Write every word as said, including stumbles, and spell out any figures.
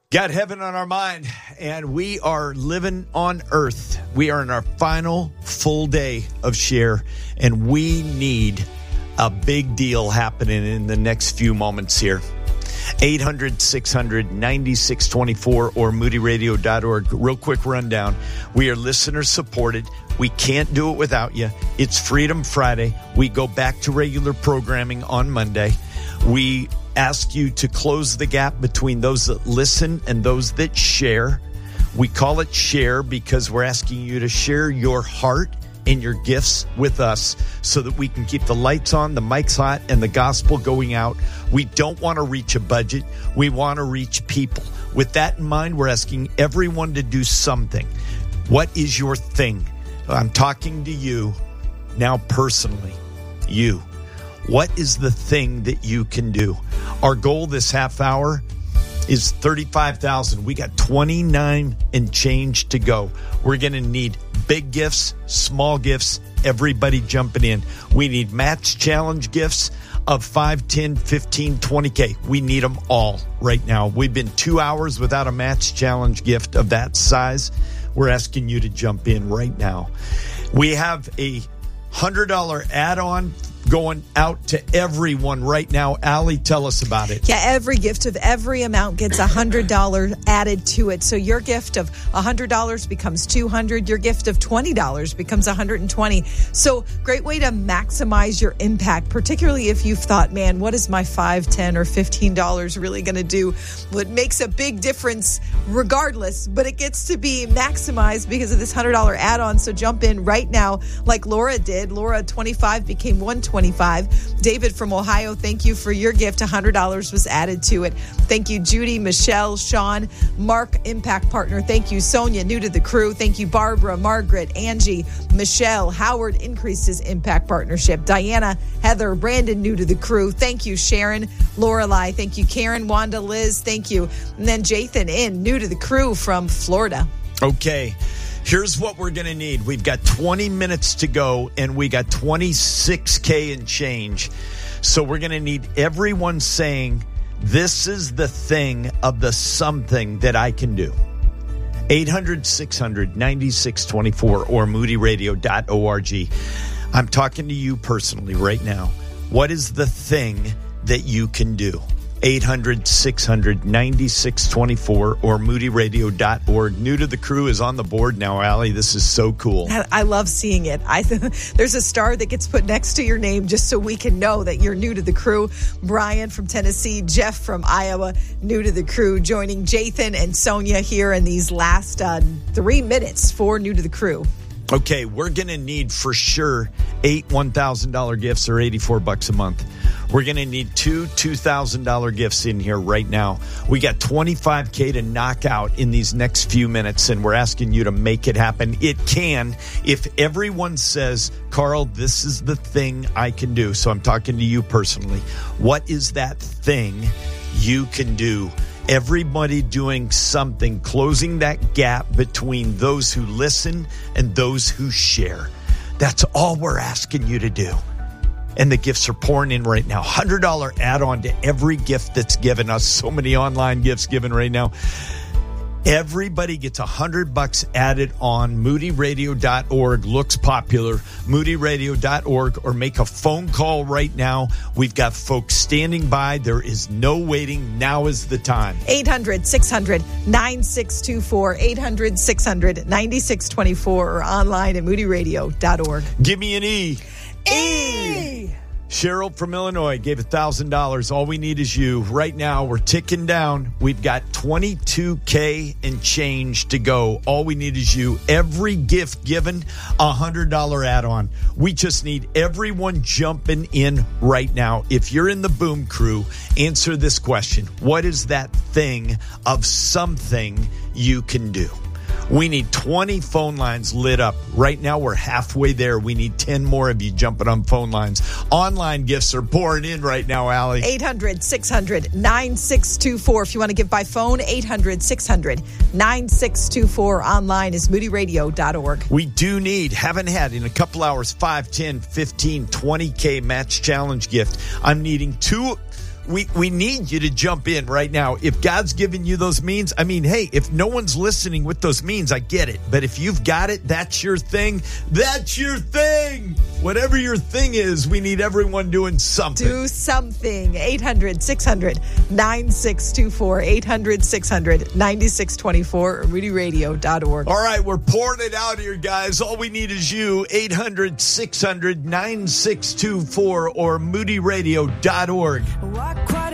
Got heaven on our mind, and we are living on earth. We are in our final full day of Share, and we need a big deal happening in the next few moments here. eight hundred, six hundred, ninety-six twenty-four or moody radio dot org. Real quick rundown. We are listener supported. We can't do it without you. It's Freedom Friday. We go back to regular programming on Monday. We ask you to close the gap between those that listen and those that share. We call it Share because we're asking you to share your heart and your gifts with us so that we can keep the lights on, the mics hot, and the gospel going out. We don't want to reach a budget. We want to reach people. With that in mind, we're asking everyone to do something. What is your thing? I'm talking to you now personally. You. What is the thing that you can do? Our goal this half hour is thirty-five thousand. We got twenty-nine and change to go. We're going to need big gifts, small gifts, everybody jumping in. We need match challenge gifts of five, ten, fifteen, twenty K. We need them all right now. We've been two hours without a match challenge gift of that size. We're asking you to jump in right now. We have a one hundred dollars add-on going out to everyone right now. Allie, tell us about it. Yeah, every gift of every amount gets one hundred dollars added to it. So your gift of one hundred dollars becomes two hundred dollars. Your gift of twenty dollars becomes one hundred twenty dollars. So great way to maximize your impact, particularly if you've thought, man, what is my five, ten, or fifteen dollars really going to do? Well, it makes a big difference regardless, but it gets to be maximized because of this one hundred dollars add-on. So jump in right now like Laura did. Laura, twenty-five became one hundred twenty-five. David from Ohio, thank you for your gift. one hundred dollars was added to it. Thank you, Judy, Michelle, Sean, Mark, Impact Partner. Thank you, Sonia, new to the crew. Thank you, Barbara, Margaret, Angie, Michelle. Howard increased his Impact Partnership. Diana, Heather, Brandon, new to the crew. Thank you, Sharon, Lorelei. Thank you, Karen, Wanda, Liz. Thank you. And then Jathan in, new to the crew from Florida. Okay. Here's what we're going to need. We've got twenty minutes to go, and we got twenty-six K and change. So we're going to need everyone saying, this is the thing of the something that I can do. eight hundred, six hundred, ninety-six twenty-four or moody radio dot org. I'm talking to you personally right now. What is the thing that you can do? eight hundred, six hundred, ninety-six twenty-four or moody radio dot org. New to the crew is on the board now, Allie. This is so cool. I love seeing it. I There's a star that gets put next to your name just so we can know that you're new to the crew. Brian from Tennessee, Jeff from Iowa, new to the crew, joining Jathan and Sonia here in these last uh, three minutes for New to the Crew. Okay, we're going to need for sure eight one thousand dollars gifts or eighty-four bucks a month. We're going to need two two thousand dollars gifts in here right now. We got twenty-five K to knock out in these next few minutes, and we're asking you to make it happen. It can if everyone says, Carl, this is the thing I can do. So I'm talking to you personally. What is that thing you can do? Everybody doing something, closing that gap between those who listen and those who share. That's all we're asking you to do. And the gifts are pouring in right now. one hundred dollars add-on to every gift that's given us. So many online gifts given right now. Everybody gets one hundred bucks added on. moody radio dot org looks popular. moody radio dot org or make a phone call right now. We've got folks standing by. There is no waiting. Now is the time. eight hundred, six hundred, nine six two four. eight hundred, six hundred, ninety-six twenty-four or online at moody radio dot org. Give me an E. E! Cheryl from Illinois gave one thousand dollars. All we need is you. Right now, we're ticking down. We've got twenty-two K and change to go. All we need is you. Every gift given, a one hundred dollars add-on. We just need everyone jumping in right now. If you're in the Boom Crew, answer this question. What is that thing of something you can do? We need twenty phone lines lit up. Right now, we're halfway there. We need ten more of you jumping on phone lines. Online gifts are pouring in right now, Allie. eight hundred, six hundred, nine six two four. If you want to give by phone, eight hundred, six hundred, nine six two four. Online is moody radio dot org. We do need, haven't had in a couple hours, five, ten, fifteen, twenty K match challenge gift. I'm needing two. we, we need you to jump in right now. If God's given you those means, I mean, hey, if no one's listening with those means, I get it. But if you've got it, that's your thing. That's your thing. Whatever your thing is, we need everyone doing something. Do something. eight hundred, six hundred, nine six two four. eight hundred, six hundred, nine six two four or moody radio dot org. All right, we're pouring it out here, guys. All we need is you. eight hundred, six hundred, nine six two four or moody radio dot org.